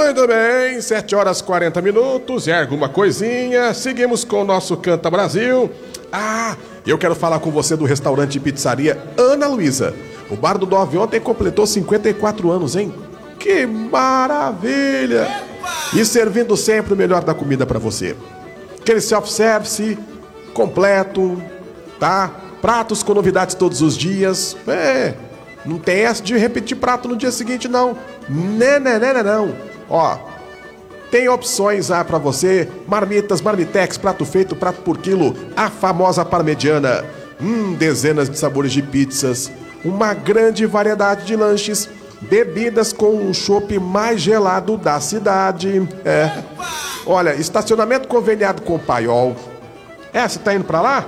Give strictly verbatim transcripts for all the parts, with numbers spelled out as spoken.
Muito bem, sete horas e quarenta minutos e alguma coisinha. Seguimos com o nosso Canta Brasil. Ah, eu quero falar com você do restaurante e pizzaria Ana Luísa. O Bar do Dove ontem completou cinquenta e quatro anos, hein? Que maravilha! E servindo sempre o melhor da comida pra você. Aquele self-service completo, tá? Pratos com novidades todos os dias. É, não tem essa de repetir prato no dia seguinte, não. Não, não, não, não, não. Ó, tem opções ah, pra você. Marmitas, marmitex, prato feito, prato por quilo. A famosa parmegiana. Hum, dezenas de sabores de pizzas. Uma grande variedade de lanches. Bebidas com o chopp mais gelado da cidade. É. Olha, estacionamento conveniado com o Paiol. É, você tá indo pra lá?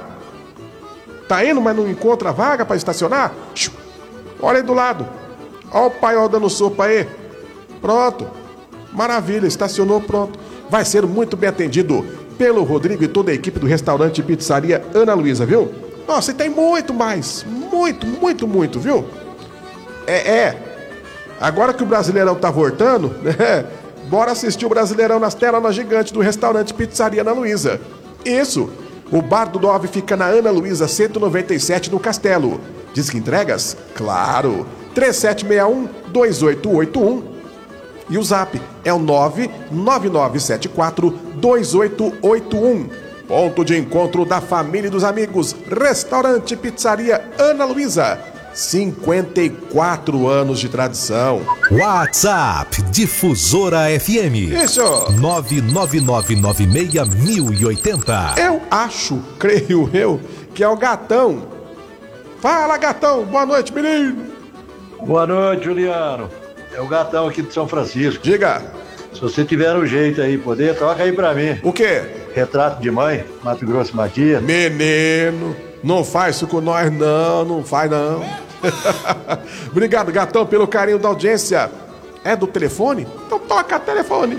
Tá indo, mas não encontra vaga pra estacionar? Olha aí do lado. Olha o Paiol dando sopa aí. Pronto. Maravilha, estacionou, pronto. Vai ser muito bem atendido pelo Rodrigo e toda a equipe do restaurante e pizzaria Ana Luísa, viu? Nossa, e tem muito mais. Muito, muito, muito, viu? É, é. Agora que o Brasileirão tá voltando, né? Bora assistir o Brasileirão nas telas gigantes do restaurante Pizzaria Ana Luísa. Isso, o Bar do Dove fica na Ana Luísa cento e noventa e sete no Castelo. Diz que entregas? Claro! três sete seis um, dois oito oito um e o zap é o nove nove nove sete quatro, dois oito oito um. Ponto de encontro da família e dos amigos. Restaurante Pizzaria Ana Luísa. cinquenta e quatro anos de tradição. WhatsApp Difusora F M. Isso. nove nove nove nove seis mil e oitenta. Eu acho, creio eu, que é o Gatão. Fala, Gatão. Boa noite, menino. Boa noite, Juliano. É o Gatão aqui de São Francisco. Diga. Se você tiver um jeito aí, poder, toca aí pra mim. O quê? Retrato de Mãe, Mato Grosso Matias. Menino, não faz isso com nós não, não faz não. Obrigado, Gatão, pelo carinho da audiência. É do telefone? Então toca telefone.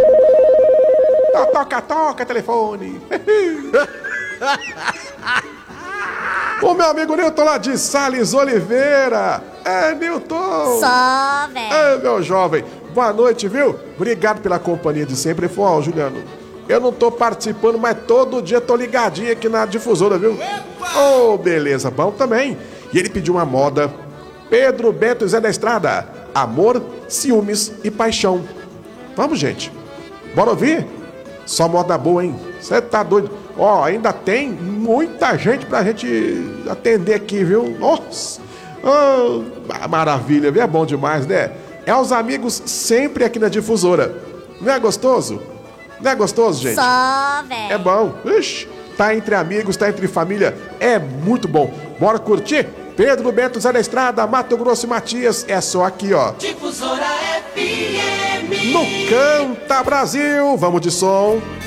Toca, toca telefone. O meu amigo Nilton lá de Sales Oliveira. É, Nilton. Só, velho. É, meu jovem. Boa noite, viu? Obrigado pela companhia de sempre. Ó, Juliano, eu não tô participando, mas todo dia tô ligadinho aqui na difusora, viu? Ô, oh, beleza, bom também. E ele pediu uma moda. Pedro Bento e Zé da Estrada. Amor, ciúmes e paixão. Vamos, gente. Bora ouvir? Só moda boa, hein? Você tá doido? Ó, oh, ainda tem muita gente pra gente atender aqui, viu? Nossa! Oh, maravilha, viu? É bom demais, né? É os amigos sempre aqui na difusora. Não é gostoso? Não é gostoso, gente? Só, velho. É bom. Ixi, tá entre amigos, tá entre família. É muito bom. Bora curtir? Pedro Bento, Zé da Estrada, Mato Grosso e Matias. É só aqui, ó. Difusora F M. No Canta Brasil. Vamos de som.